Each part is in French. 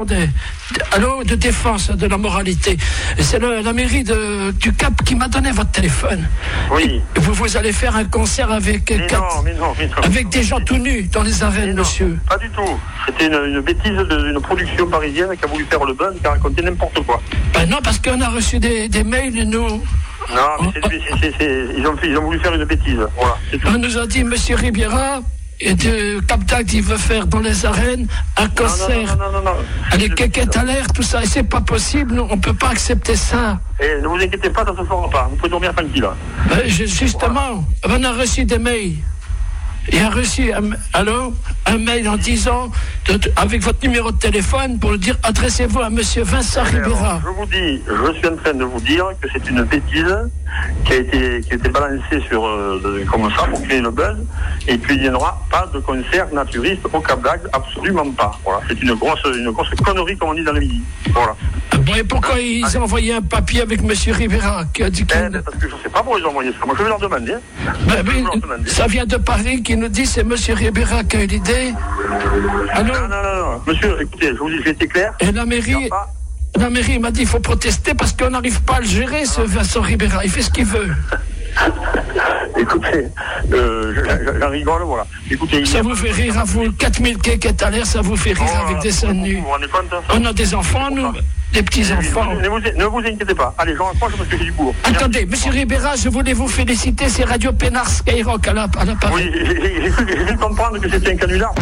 de défense de la moralité. C'est la mairie du Cap qui m'a donné votre téléphone. Oui. Et vous allez faire un concert avec avec des gens tout nus dans les arènes, monsieur. Pas du tout. C'était une bêtise d'une production parisienne qui a voulu faire le buzz, qui a raconté n'importe quoi. Ben non, parce qu'on a reçu des mails, nous. Non, mais ils ont voulu faire une bêtise. Voilà. On nous a dit, monsieur Ribiera, et de Cap d'Agde, il veut faire dans les arènes un concert. Non. Les quéquettes à l'air, tout ça, et c'est pas possible, nous, on peut pas accepter ça. Et ne vous inquiétez pas, ça se fera pas. Vous pouvez dormir tranquille. Justement, on a reçu des mails. Il a reçu un mail en disant, avec votre numéro de téléphone, pour le dire, adressez-vous à monsieur Vincent Ribiera. Je suis en train de vous dire que c'est une bêtise qui a été balancée comme ça pour créer le buzz. Et puis il n'y aura pas de concert naturiste au Cap d'Agde, absolument pas. Voilà, c'est une grosse connerie, comme on dit dans le midi. Voilà. Bon, et pourquoi ils ont envoyé un papier avec monsieur Ribiera qui a dit parce que je ne sais pas pourquoi ils ont envoyé ça. Moi, je vais leur demander. Ça vient de Paris qui nous dit c'est monsieur Ribiera qui a eu l'idée. Non. Monsieur, écoutez, je vous dis, j'ai été clair. Et la mairie m'a dit il faut protester parce qu'on n'arrive pas à le gérer, ce Vincent Ribiera. Il fait ce qu'il veut. Écoutez, j'en rigole, voilà. Écoutez, ça vous fait rire à vous, 4000 quéquettes à l'air, ça vous fait rire avec des seins nus. On a des enfants, nous, des petits-enfants. Ne vous inquiétez pas. Allez, j'en rapproche parce que j'ai du boulot. Attendez, monsieur Ribiera, je voulais vous féliciter, c'est Radio Pénard Skyrock à l'appareil. Oui, j'ai cru comprendre que c'était un canular.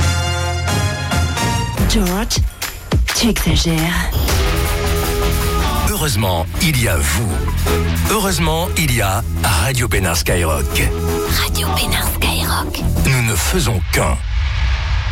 George, tu exagères. Heureusement, il y a vous. Heureusement, il y a Radio Pénard Skyrock. Radio Pénard Skyrock. Nous ne faisons qu'un.